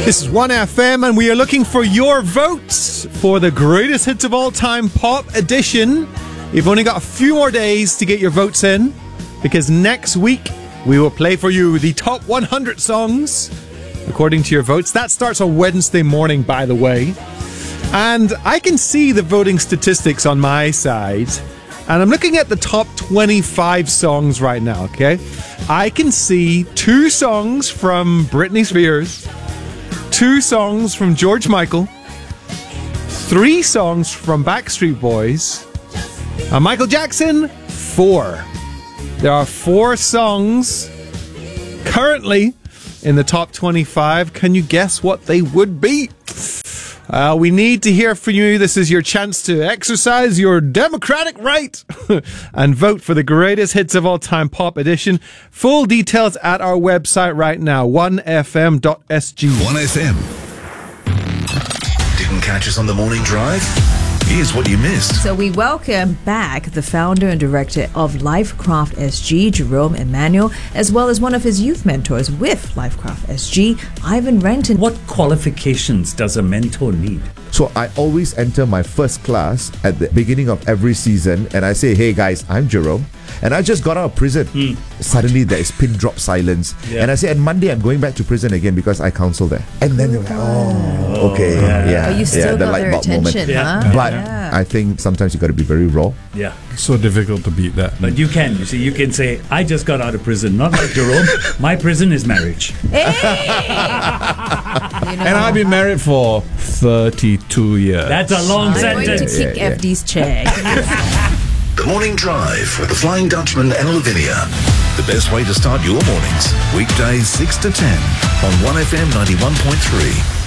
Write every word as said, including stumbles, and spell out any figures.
This is one F M, and we are looking for your votes for the greatest hits of all time pop edition. You've only got a few more days to get your votes in, because next week we will play for you the top one hundred songs according to your votes. That starts on Wednesday morning, by the way. And I can see the voting statistics on my side, and I'm looking at the top twenty-five songs right now, okay? I can see two songs from Britney Spears, two songs from George Michael, three songs from Backstreet Boys, and Michael Jackson, four. There are four songs currently in the top twenty-five. Can you guess what they would be? Uh, we need to hear from you. This is your chance to exercise your democratic right and vote for the greatest hits of all time pop edition. Full details at our website right now, one f m dot s g. one F M. Didn't catch us on the morning drive? Here's what you missed. So we welcome back the founder and director of Lifecraft S G, Jerome Emmanuel, as well as one of his youth mentors with Lifecraft S G, Ivan Renton. What qualifications does a mentor need? So I always enter my first class at the beginning of every season, and I say, hey guys, I'm Jerome, and I just got out of prison. Mm. Suddenly there is pin drop silence. Yeah. And I say, and Monday I'm going back to prison again because I counsel there. And then they're like, oh, okay. Yeah. yeah oh, you still yeah, got the light their bulb attention, moment. huh? Yeah. But yeah. I think sometimes you got to be very raw. Yeah. So difficult to beat that. But you can. You see, you can say, I just got out of prison. Not like Jerome. My prison is marriage. Hey! you know, And I've been married for thirty-two years. That's a long I'm sentence. going to kick Yeah, yeah. F D's chair. The Morning Drive with the Flying Dutchman and Lavinia. The best way to start your mornings. Weekdays six to ten on one F M ninety-one point three.